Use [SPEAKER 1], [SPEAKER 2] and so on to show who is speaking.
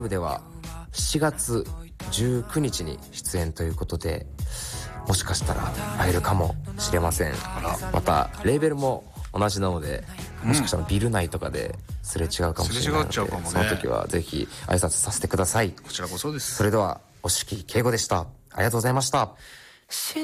[SPEAKER 1] では7月19日に出演ということで、もしかしたら会えるかもしれません。またレーベルも同じなので、もしかしたらビル内とかですれ違うかもしれないので、その時はぜひ挨拶させてください。
[SPEAKER 2] こちらこそです。
[SPEAKER 1] それでは押切圭吾でした。ありがとうございました。